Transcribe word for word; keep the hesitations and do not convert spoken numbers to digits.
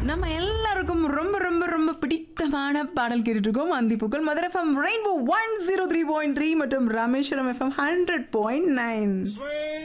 நம்ம எல்லாருக்கும் ரொம்ப ரொம்ப ரொம்ப பிடித்தமான பாடல் கேட்டுட்டு இருக்கோம். அந்திப்புக்கள் Madurai FM rainbow one zero three point three மற்றும் Rameswaram FM hundred point nine.